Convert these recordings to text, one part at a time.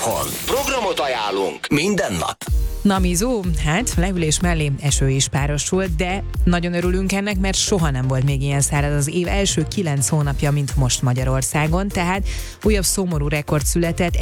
Otthon. Programot ajánlunk minden nap. Na Mizu, hát leülés mellé eső is párosul, de nagyon örülünk ennek, mert soha nem volt még ilyen száraz az év első 9 hónapja, mint most Magyarországon, tehát újabb szomorú rekord született,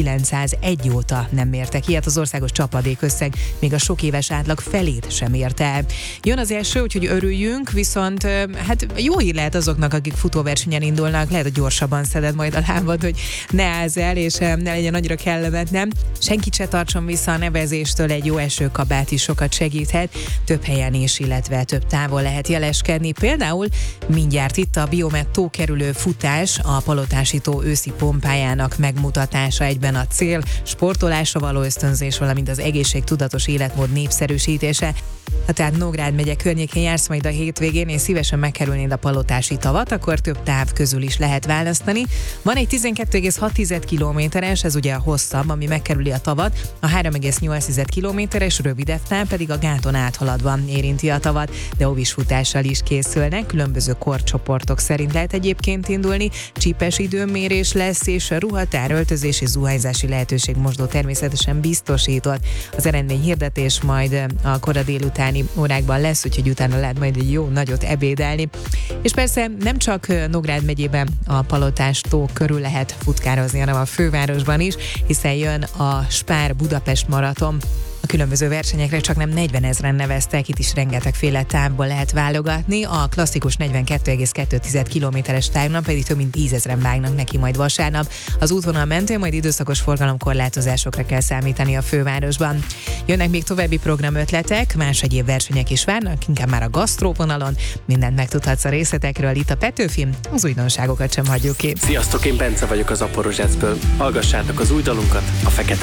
1901 óta nem mértek ilyet, az országos csapadékösszeg még a sok éves átlag felét sem érte el. Jön az eső, úgyhogy örüljünk, viszont hát jó hír lehet azoknak, akik futóversenyen indulnak, lehet, hogy gyorsabban szeded majd a lábad, hogy ne állsz el, és ne legyen annyira kellemetlen. Senkit se tartson vissza a nevezéstől, egy jó esőkabát is sokat segíthet, több helyen is, illetve több távol lehet jeleskedni. Például mindjárt itt a Biomet tókerülő futás, a Palotási tó őszi pompájának megmutatása egyben a cél, sportolásra való ösztönzés, valamint az egészségtudatos életmód népszerűsítése. Ha tehát Nógrád megye környékén jársz majd a hétvégén, és szívesen megkerülnéd a Palotási tavat, akkor több táv közül is lehet választani. Van egy 12,6 kilométeres, ez ugye a hosszabb, ami megkerüli a tavat, a 3,8 kilométeres rövidebb táv pedig a gáton áthaladva érinti a tavat, de óvisfutással is készülnek, különböző korcsoportok szerint lehet egyébként indulni, csípes időmérés lesz, és ruhatár, öltözési, zuhanyzási lehetőség mosdó természetesen biztosított. Az eredményhirdetés majd a kora délutáni órákban lesz, úgyhogy utána lehet majd egy jó nagyot ebédelni. És persze nem csak Nógrád megyében a Palotás tó körül lehet futkározni, hanem a fővárosban is, hiszen jön a Spár Budapest maraton. A különböző versenyekre csak nem 40 000-en neveztek, itt is rengetegféle távból lehet válogatni, a klasszikus 42,2 kilométeres távnak pedig több mint 10 000-en vágnak neki majd vasárnap. Az útvonal mentén majd időszakos forgalomkorlátozásokra kell számítani a fővárosban. Jönnek még további programötletek, más egyéb versenyek is várnak, inkább már a gasztróvonalon. Mindent megtudhatsz a részletekről itt a Petőfi, az újdonságokat sem hagyjuk ki. Sziasztok, én Bence vagyok az Aporozsácből. Hallgassátok az új dalunkat, a Fekete